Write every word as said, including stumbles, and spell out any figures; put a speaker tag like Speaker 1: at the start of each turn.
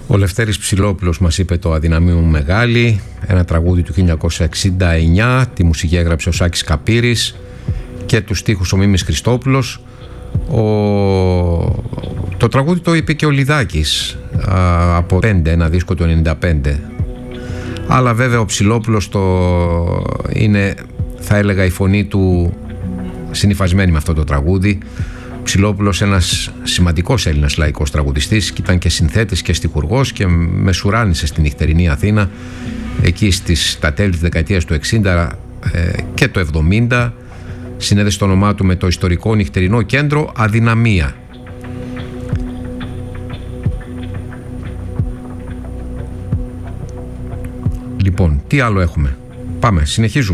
Speaker 1: Ο Λευτέρης Ψηλόπουλος μας είπε το «Αδυναμία μου μεγάλη», ένα τραγούδι του χίλια εννιακόσια εξήντα εννιά, τη μουσική έγραψε ο Σάκης Καπύρης και τους στίχους ο Μίμης Χριστόπουλος. Ο... Το τραγούδι το είπε και ο Λιδάκης α, από πέντε, ένα δίσκο του ενενήντα πέντε. Αλλά βέβαια ο Ψηλόπουλος το είναι, θα έλεγα, η φωνή του συνυφασμένη με αυτό το τραγούδι. Ο Ψηλόπουλος, ένας σημαντικός Έλληνας λαϊκός τραγουδιστής, και ήταν και συνθέτης και στιχουργός και μεσουράνησε στην νυχτερινή Αθήνα εκεί στις, στα τέλη της δεκαετίας του εξήντα ε, και το εβδομήντα. Συνέδεσε το όνομά του με το ιστορικό νυχτερινό κέντρο Αδυναμία. Λοιπόν, τι άλλο έχουμε? Πάμε, συνεχίζουμε.